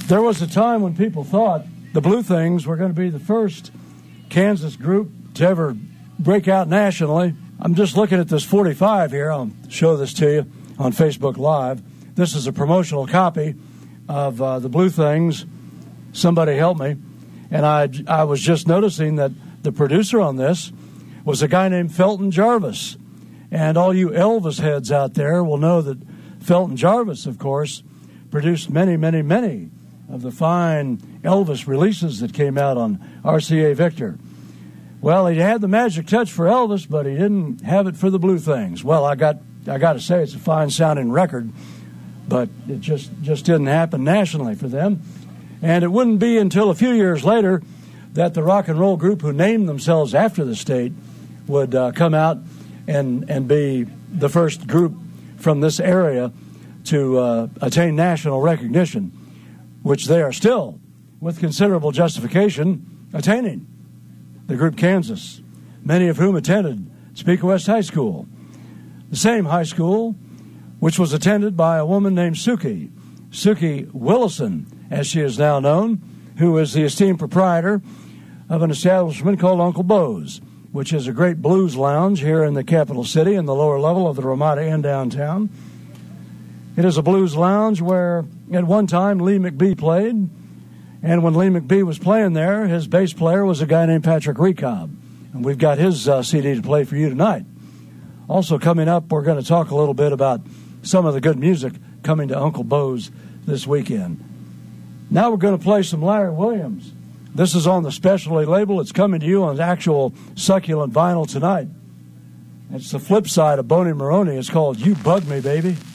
There was a time when people thought the Blue Things were going to be the first Kansas group to ever break out nationally. I'm just looking at this 45 here. I'll show this to you on Facebook Live. This is a promotional copy of the Blue Things. Somebody help me. And I was just noticing that the producer on this was a guy named Felton Jarvis. And all you Elvis heads out there will know that Felton Jarvis, of course, produced many, many, many of the fine Elvis releases that came out on RCA Victor. Well, he had the magic touch for Elvis, but he didn't have it for the Blue Things. Well, I got to say it's a fine-sounding record, but it just didn't happen nationally for them. And it wouldn't be until a few years later that the rock and roll group who named themselves after the state would come out and be the first group from this area to attain national recognition, which they are still, with considerable justification, attaining. The group Kansas, many of whom attended Topeka West High School, the same high school which was attended by a woman named Suki Willison, as she is now known, who is the esteemed proprietor of an establishment called Uncle Bo's, which is a great blues lounge here in the capital city in the lower level of the Ramada Inn downtown. It is a blues lounge where at one time Lee McBee played, and when Lee McBee was playing there, his bass player was a guy named Patrick Recob, and we've got his CD to play for you tonight. Also coming up, we're going to talk a little bit about some of the good music coming to Uncle Bo's this weekend. Now we're going to play some Larry Williams. This is on the specialty label. It's coming to you on actual succulent vinyl tonight. It's the flip side of Boney Maroney. It's called You Bug Me, Baby.